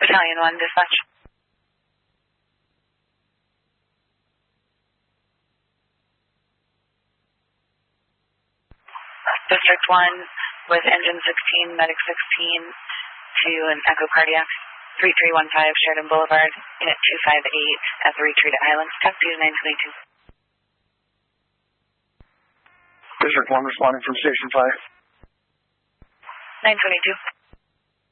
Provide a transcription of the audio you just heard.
Battalion 1, dispatch. District 1 with engine 16, medic 16 to an echocardiac 3315 Sheridan Boulevard, unit 258 at the retreat at Highlands. Talk to you 922. District 1 responding from Station 5. 922.